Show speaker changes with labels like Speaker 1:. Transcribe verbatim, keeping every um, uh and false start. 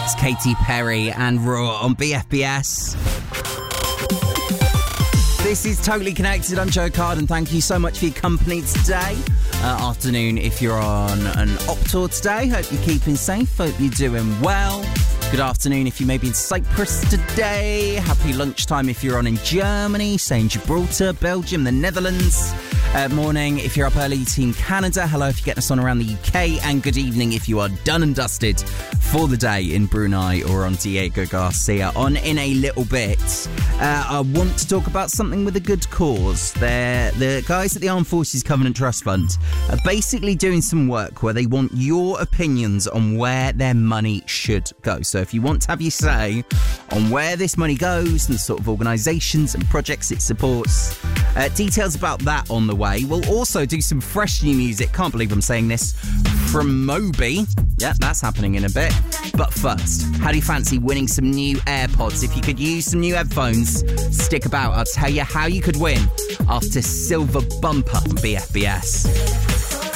Speaker 1: It's Katy Perry and Raw on B F B S. This is Totally Connected. I'm Joe Card, and thank you so much for your company today. Uh, afternoon if you're on an op tour today. Hope you're keeping safe. Hope you're doing well. Good afternoon if you may be in Cyprus today. Happy lunchtime if you're on in Germany, say in Gibraltar, Belgium, the Netherlands. Uh, morning if you're up early, Team Canada. Hello if you're getting us on around the U K. And good evening if you are done and dusted for the day in Brunei or on Diego Garcia. On in a little bit, uh, I want to talk about something with a good cause. They're, the guys at the Armed Forces Covenant Trust Fund are basically doing some work where they want your opinions on where their money should go. So if you want to have your say on where this money goes and the sort of organisations and projects it supports, uh, details about that on the way. We'll also do some fresh new music. Can't believe I'm saying this. From Moby. Yeah, that's happening in a bit. But first, how do you fancy winning some new AirPods? If you could use some new headphones, stick about. I'll tell you how you could win after Silver Bumper on B F B S.